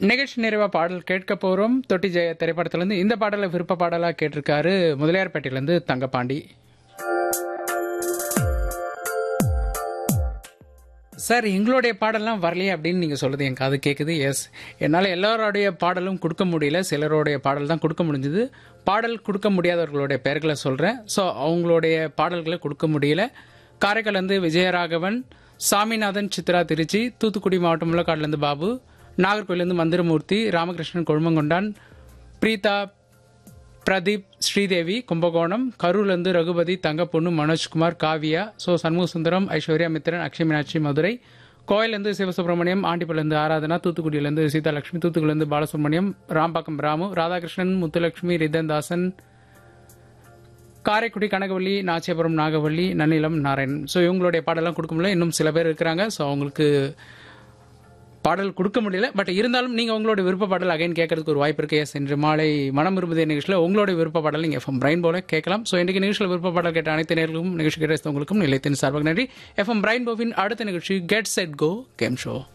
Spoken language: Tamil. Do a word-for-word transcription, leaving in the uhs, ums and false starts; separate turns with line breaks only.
நிகழ்ச்சி நிறைவா பாடல் கேட்க போறோம். தொட்டி ஜெய திரைப்படத்திலிருந்து இந்த பாடலை விருப்ப பாடலா கேட்டிருக்காரு முதலியார்பேட்டையிலிருந்து தங்கப்பாண்டி. சார், எங்களுடைய பாடலாம் வரலையே அப்படின்னு நீங்கள் சொல்லுது என் காது கேட்குது. எஸ், என்னால் எல்லாரோடைய பாடலும் கொடுக்க முடியல, சிலருடைய பாடல் தான் கொடுக்க முடிஞ்சுது. பாடல் கொடுக்க முடியாதவர்களுடைய பெயர்களை சொல்கிறேன். ஸோ அவங்களுடைய பாடல்களை கொடுக்க முடியல. காரைக்கால்லேருந்து விஜயராகவன், சாமிநாதன், சித்ரா திருச்சி, தூத்துக்குடி மாவட்டம் முள்ளக்காடுலேருந்து பாபு, நாகர்கோயிலேருந்து மந்திரமூர்த்தி, ராமகிருஷ்ணன் கொழுமங்கொண்டான், பிரீதா, பிரதீப், ஸ்ரீதேவி கும்பகோணம், கரூர்லேருந்து ரகுபதி, தங்கப்பொண்ணு, மனோஜ்குமார், காவியா, ஸோ சண்முக சுந்தரம், ஐஸ்வர்யா மித்திரன், அக்ஷய் மீனாட்சி மதுரை, கோயிலேருந்து சிவசுப்ரமணியம், ஆண்டிப்பலேருந்து ஆராதனா, தூத்துக்குடியிலேருந்து சீதாலட்சுமி, தூத்துக்குடியிலேருந்து பாலசுப்ரமணியம், ராம்பாக்கம் ராமு, ராதாகிருஷ்ணன், முத்துலட்சுமி, ரிதன்தாசன், காரைக்குடி கனகவள்ளி, நாச்சியபுரம் நாகவள்ளி, நன்னிலம் நாராயணன். ஸோ இவங்களுடைய பாடலாம் கொடுக்க முடியல. இன்னும் சில பேர் இருக்கிறாங்க. ஸோ அவங்களுக்கு பாடல் கொடுக்க முடியல. பட் இருந்தாலும் நீங்கள் உங்களோட விருப்ப பாடல் அகைன் கேட்கறதுக்கு ஒரு வாய்ப்பு இருக்கு. எஸ், இன்று மாலை மனம் விரும்புதே நிகழ்ச்சியில் உங்களோட விருப்ப பாடல் நீங்கள் எஃப்எம் பிரைன் போல கேட்கலாம். ஸோ இன்றைக்கு நிகழ்ச்சியில் விருப்ப பாடல் கேட்ட அனைத்து நேர்களுக்கும் நிகழ்ச்சி கேட்டவங்களுக்கும் நிலையத்தின் சார்பாக நன்றி. எஃப்எம் பிரைன் போவின் அடுத்த நிகழ்ச்சி get set go game show.